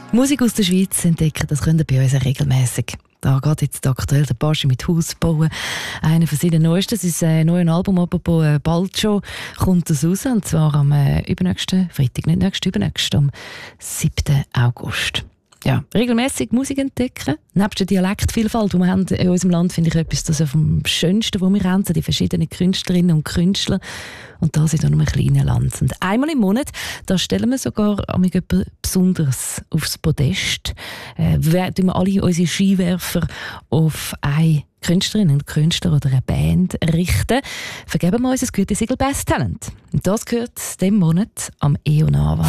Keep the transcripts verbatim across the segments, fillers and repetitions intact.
Musik aus der Schweiz entdecken, das könnt ihr bei uns regelmäßig. Da geht jetzt aktuell der Baschi mit Haus bauen. Einer von seinen neuesten, sein neues Album, aber bald schon kommt das raus. Und zwar am äh, übernächsten Freitag, nicht nächsten, übernächsten, am siebten August. Ja, regelmäßig Musik entdecken. Nebst der Dialektvielfalt, die wir haben in unserem Land, finde ich etwas das vom Schönsten, was wir haben, die verschiedenen Künstlerinnen und Künstler. Und das in einem kleinen Land. Und einmal im Monat, da stellen wir sogar etwas Besonderes aufs Podest. Äh, werden wir alle unsere Skiwerfer auf eine Künstlerin, einen Künstler oder eine Band richten, vergeben wir uns das gute Siegel Best Talent. Und das gehört diesem Monat am E O Nava.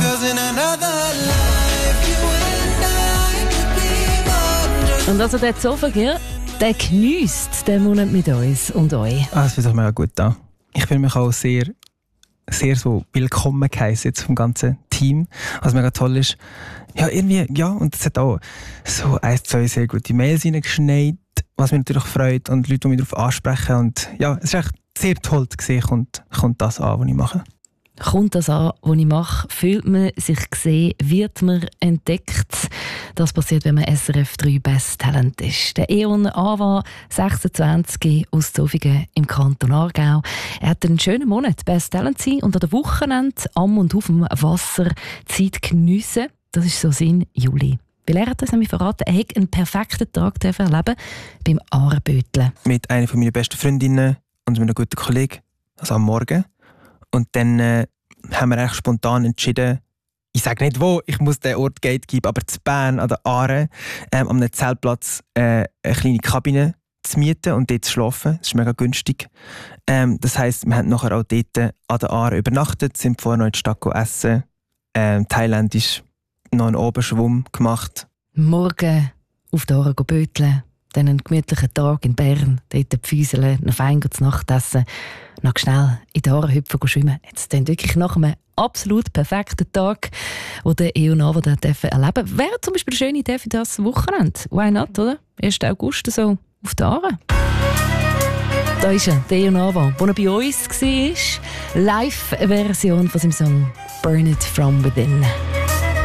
Und also der Zofagir, der geniesst den Monat mit uns und euch. Ah, das fühlt sich mega gut an. Ich fühle mich auch sehr, sehr so willkommen geheißen jetzt vom ganzen Team, was mega toll ist. Ja, irgendwie, ja, und es hat auch so ein, zwei sehr gute Mails reingeschneit, was mich natürlich freut und Leute, die mich darauf ansprechen. Und ja, es ist echt sehr toll zu sehen, kommt, kommt das an, was ich mache. Kommt das an, was ich mache? Fühlt man sich gesehen? Wird man entdeckt? Das passiert, wenn man S R F drei Best Talent ist. Der Eon Awa, sechsundzwanzig, aus Zofingen im Kanton Aargau. Er hat einen schönen Monat Best Talent sein und an der Wochenende am und auf dem Wasser Zeit geniessen. Das ist so sein Juli. Weil er hat das nämlich verraten, er hat einen perfekten Tag erleben beim Aareböteln. Mit einer meiner besten Freundinnen und mit einem guten Kollegen, also am Morgen. Und dann äh, haben wir echt spontan entschieden, ich sage nicht wo, ich muss den Ort gatekeepen, aber zu Bern an der Aare, ähm, an einem Zeltplatz äh, eine kleine Kabine zu mieten und dort zu schlafen. Das ist mega günstig. Ähm, das heisst, wir haben nachher auch dort an der Aare übernachtet, sind vorher noch in die Stadt essen, ähm, thailändisch noch einen Obenschwumm gemacht. Morgen auf der Aare böteln, dann einen gemütlichen Tag in Bern, dort pfüseln, noch fein zu Nacht essen, noch schnell in die Aare hüpfen, schwimmen. Jetzt dann wirklich nach einem absolut perfekten Tag, den der E O Nava erleben darf. Wäre zum Beispiel eine schöne Idee für das Wochenende. Why not, oder? ersten August so auf der Aare. Da ist er, der E O Nava, der bei uns war. Live-Version von seinem Song «Burn It From Within».